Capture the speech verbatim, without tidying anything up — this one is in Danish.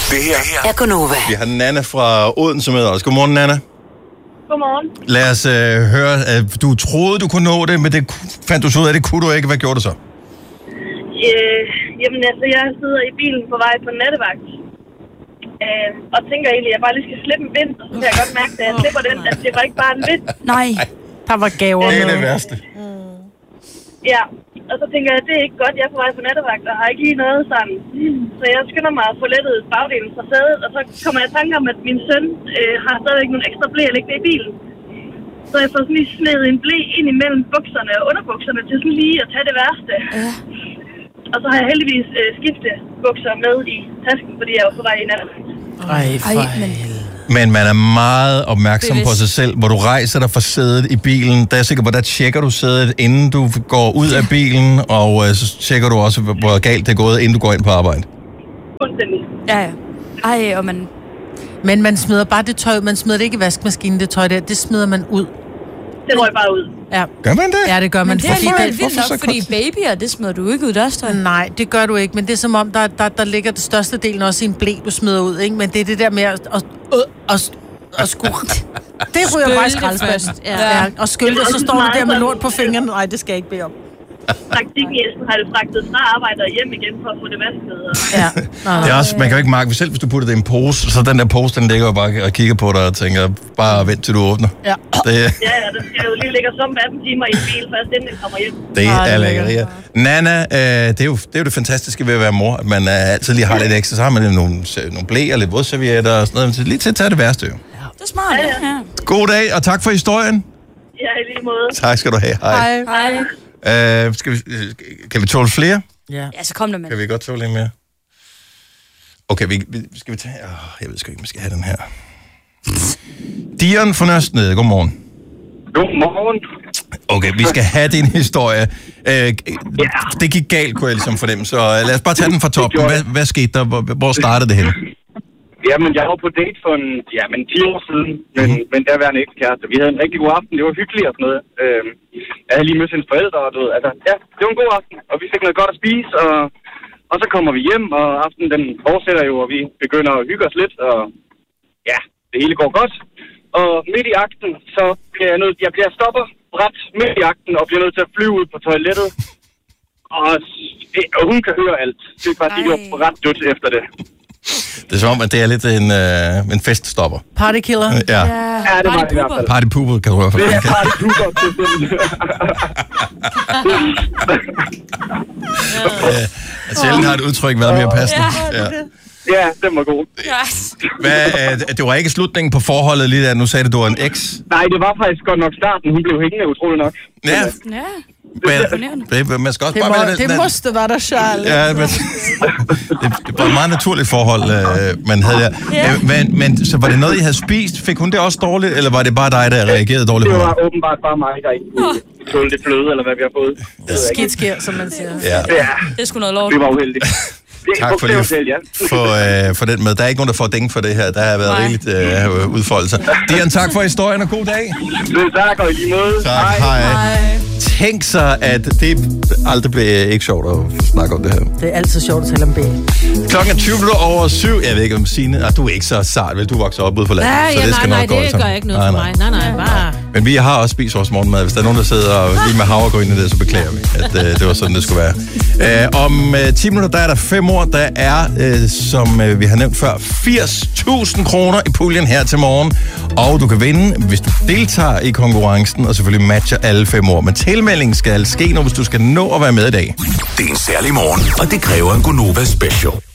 Det her er Gonova. Vi har Nana fra Odense med os. Godmorgen, Nana. Godmorgen. Lad os øh, høre, at du troede, du kunne nå det, men det fandt du så ud af, det kunne du ikke. Hvad gjorde du så? Øh, jamen altså, jeg sidder i bilen på vej på nattevagt. Øh, og tænker egentlig, at jeg bare lige skal slippe en vind. Så kan jeg godt mærke, at jeg slipper den, at det var ikke bare en vind. Nej, der var gaver. Det er det værste. Ja, og så tænker jeg, at det er ikke godt. Jeg er på vej på nattevagt og har ikke lige noget sådan. Så jeg skynder mig at få lettet bagdelen fra sædet. Og så kommer jeg i tanke om, at min søn øh, har stadigvæk nogle ekstra blæ at lægge i bilen. Så jeg får sådan lige snedet en blæ ind imellem bukserne og underbukserne til sådan lige at tage det værste. Ja. Og så har jeg heldigvis øh, skiftet bukser med i tasken, fordi jeg var på vej i nattevagt. Ej, men... Men man er meget opmærksom på sig selv. Hvor du rejser dig fra sædet i bilen, der er sikker på, der tjekker du sædet, inden du går ud af bilen, og øh, så tjekker du også, hvor galt det er gået, inden du går ind på arbejde. Fuldstændig. Ja, ja. Ej, og man... Men man smider bare det tøj, man smider det ikke i vaskemaskinen, det tøj der, det smider man ud. Det røg bare ud. Ja. Gør man det? Ja, det gør man. Men det er alligevel vildt nok, så fordi babyer, det smider du ikke ud dørstøj. Nej, det gør du ikke, men det er som om, der, der, der ligger det største delen også i en blæ, du smider ud, ikke? Men det er det der med at, at, at, at, at skure. Det ryger bare i skraldespanden. Ja. Ja. Og skylde, så står du der med lort på fingrene. Nej, det skal jeg ikke bede om. Praktikgæsten har det fragtet fra arbejde og hjem igen for at få det vasket. Og... Ja. Nå, Det er også, man kan jo ikke mærke, selv hvis du putter det i en pose, så den der pose, den ligger jo bare og kigger på dig og tænker, bare vent til du åbner. Ja. Det, Ja, ja, det skal jo lige ligge som atten timer i en bil, først inden den kommer hjem. det er lækkert, ja. Nana, øh, det, er jo, det er jo det fantastiske ved at være mor, at man øh, altid lige har lidt ekstra. Så har man nogle, nogle blæ og lidt vådservietter og sådan noget, lige til at tage det værste jo. Det er smart, ja. ja. God dag, og tak for historien. Ja, i lige måde. Tak skal du have. Hej. Hej. Øh, skal vi, kan vi tåle flere? Ja. Ja, så kom der med. Kan vi godt tåle en mere? Okay, vi, vi, skal vi tage... Oh, jeg ved sgu ikke, om vi skal have den her. Dion fra Nørresnede, godmorgen. Godmorgen. Okay, vi skal have din historie. Øh, det gik galt, kunne jeg ligesom fornemme, så lad os bare tage den fra toppen. Hvad, hvad skete der? Hvor, hvor startede det henne? Jamen, jeg var på date for en, ja, men ti år siden, men, mm-hmm. men der var en ekskæreste. Vi havde en rigtig god aften, det var hyggeligt og sådan noget. Øhm, jeg havde lige mødt hendes forældre, og du ved, altså, ja, det var en god aften, og vi fik noget godt at spise, og, og så kommer vi hjem, og aftenen den fortsætter jo, og vi begynder at hygge os lidt, og ja, det hele går godt. Og midt i akten, så bliver jeg nødt, jeg bliver stopper ret midt i akten, og bliver nødt til at flyve ud på toilettet. Og, og hun kan høre alt. Det er faktisk ikke ret dødt efter det. Det er som om, at det er lidt en, øh, en feststopper. Partykiller. Ja. Ja, det var det i hvert fald. Partypooper, kan du høre for Det det. er partypooper. At sjældent har et udtryk været mere passende. Ja. Ja, den var god. Hvad, øh, det var ikke slutningen på forholdet lige der. Nu sagde du, du var en eks. Nej, det var faktisk godt nok starten. Hun blev hængende, utrolig nok. Ja. Ja. Men, det, man skal også Det, bare må, være lidt... det måste være der, Charlie. Ja, men, det, det var et meget naturligt forhold, øh, man havde der. Ja. Øh, men, men så var det noget, I havde spist? Fik hun det også dårligt, eller var det bare dig, der reagerede dårligt Det på det? var åbenbart bare mig, der ikke tålte det fløde, eller hvad vi har fået. Skidt sker, som man siger. Ja. Ja, Det er sgu noget lort. det var uheldigt. Det er Tak for det. hotel, ja. For, øh, for den med. Der er ikke nogen, der får dænge for det her. Der har været Nej. rigeligt øh, udfoldelser. Dian, tak for historien, og god dag. Selv tak, og i lige måde. Tak, hej. hej. Tænk sig, at det aldrig bliver ikke sjovt at snakke om det her. Det er altid sjovt at tale om ben. Klokken er tyve minutter over syv. Jeg ved ikke, om Signe... Ah, du er ikke så sart, vel? Du vokser op ude på landet. Ja, ja, så det nej, skal nej, nok gå det alt sammen. gør ikke noget for mig. Nej, nej, bare... Men vi har også spist vores morgenmad. Hvis der er nogen, der sidder og lige med havregryn i det, så beklager vi, at øh, det var sådan, det skulle være. Øh, om øh, ti minutter, der er der fem år. Der er, øh, som øh, vi har nævnt før, firs tusind kroner i puljen her til morgen. Og du kan vinde, hvis du deltager i konkurrencen, og selvfølgelig matcher alle fem år. Men tilmeldingen skal ske nu, hvis du skal nå at være med i dag. Det er en særlig morgen, og det kræver en Gonova Special.